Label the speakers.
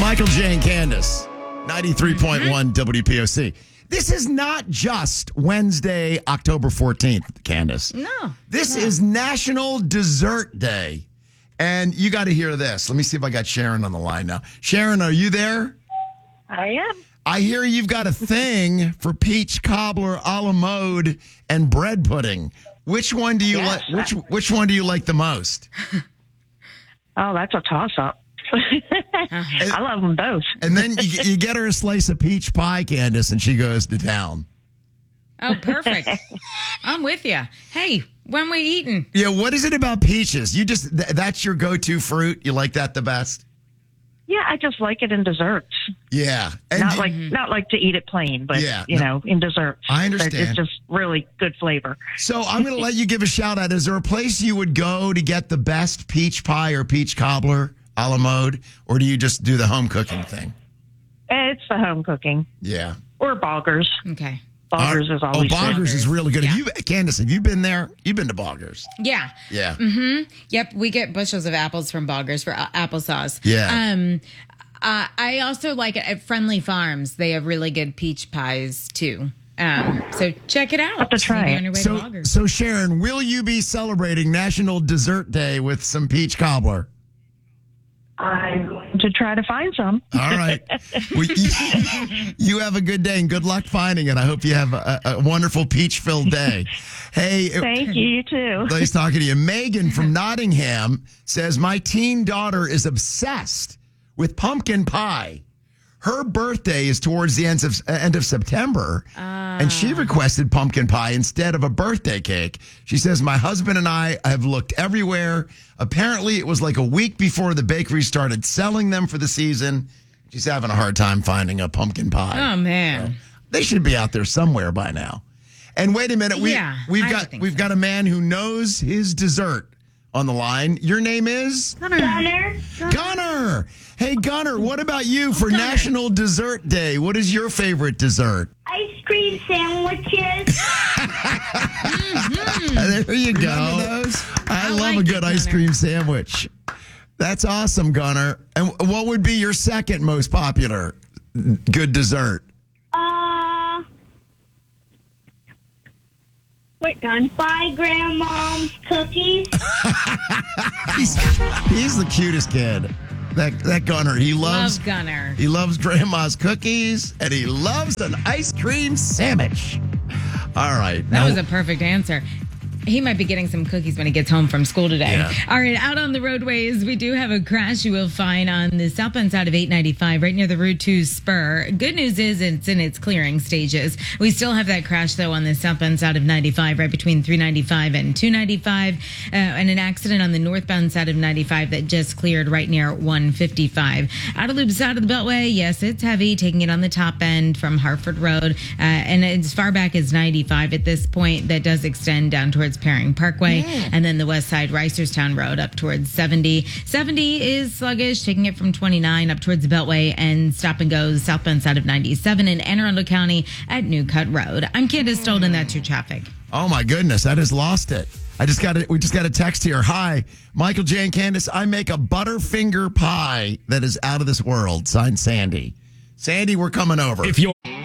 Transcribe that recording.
Speaker 1: Michael J. and Candace, 93.1 WPOC. This is not just Wednesday, October 14th, Candace.
Speaker 2: No.
Speaker 1: This is National Dessert Day. And you got to hear this. Let me see if I got Sharon on the line now. Sharon, are you there?
Speaker 3: I am.
Speaker 1: I hear you've got a thing for peach cobbler, a la mode, and bread pudding. Which one do you like? Which one do you like the most?
Speaker 3: Oh, that's a toss-up. I love them both.
Speaker 1: And then you get her a slice of peach pie, Candace, and she goes to town.
Speaker 2: Oh, perfect. I'm with you. Hey, when we eating?
Speaker 1: Yeah, what is it about peaches? You just that's your go-to fruit? You like that the best?
Speaker 3: Yeah, I just like it in desserts.
Speaker 1: Yeah. And
Speaker 3: Not like to eat it plain, but
Speaker 1: Yeah,
Speaker 3: in desserts.
Speaker 1: I understand.
Speaker 3: It's just really good flavor.
Speaker 1: So I'm going to let you give a shout out. Is there a place you would go to get the best peach pie or peach cobbler a la mode, or do you just do the home cooking thing?
Speaker 3: It's the home cooking.
Speaker 1: Yeah.
Speaker 3: Or Boggers.
Speaker 2: Okay.
Speaker 3: Boggers is always
Speaker 1: Boggers is really good.
Speaker 2: Yeah.
Speaker 1: Candace, have you been there? You've been to Boggers.
Speaker 2: Yeah.
Speaker 1: Yeah.
Speaker 2: Mm-hmm. Yep. We get bushels of apples from Boggers for applesauce.
Speaker 1: Yeah.
Speaker 2: I also like it at Friendly Farms. They have really good peach pies too. So check it out.
Speaker 3: Have to try
Speaker 2: Maybe
Speaker 3: it.
Speaker 2: on your way to Boggers.
Speaker 1: So Sharon, will you be celebrating National Dessert Day with some peach cobbler?
Speaker 3: I'm going to try to find some.
Speaker 1: All right. You have a good day and good luck finding it. I hope you have a wonderful peach-filled day. Hey.
Speaker 3: Thank you. You too.
Speaker 1: Nice talking to you. Megan from Nottingham says, my teen daughter is obsessed with pumpkin pie. Her birthday is towards the end of September, and she requested pumpkin pie instead of a birthday cake. She says, my husband and I have looked everywhere. Apparently, it was like a week before the bakery started selling them for the season. She's having a hard time finding a pumpkin pie.
Speaker 2: Oh, man.
Speaker 1: So they should be out there somewhere by now. And wait a minute. We've got a man who knows his dessert on the line. Your name is? Gunner. Hey, Gunner, what about you for National Dessert Day? What is your favorite dessert?
Speaker 4: Ice cream sandwiches.
Speaker 1: There you go. I love
Speaker 2: like
Speaker 1: a good
Speaker 2: it,
Speaker 1: ice
Speaker 2: Gunner.
Speaker 1: cream sandwich. That's awesome, Gunner. And what would be your second most popular good dessert?
Speaker 4: Wait, done. Buy grandma's cookies.
Speaker 1: He's the cutest kid. That Gunner. He loves
Speaker 2: Love Gunner.
Speaker 1: He loves grandma's cookies, and he loves an ice cream sandwich. All right.
Speaker 2: That was a perfect answer. He might be getting some cookies when he gets home from school today.
Speaker 1: Yeah.
Speaker 2: All right, out on the roadways, we do have a crash you will find on the southbound side of 895, right near the Route 2 spur. Good news is it's in its clearing stages. We still have that crash, though, on the southbound side of 95, right between 395 and 295, and an accident on the northbound side of 95 that just cleared right near 155. Out of loop side of the Beltway, yes, it's heavy, taking it on the top end from Hartford Road, and as far back as 95 at this point. That does extend down towards Paring Parkway, and then the west side Reisterstown Road up towards 70. 70 is sluggish, taking it from 29 up towards the Beltway, and stop and goes southbound side of 97 in Anne Arundel County at New Cut Road. I'm Candace Stolden. That's your traffic.
Speaker 1: Oh my goodness, I just lost it. We just got a text here. Hi, Michael J. and Candace. I make a Butterfinger pie that is out of this world. Signed, Sandy. Sandy, we're coming over.
Speaker 5: If you're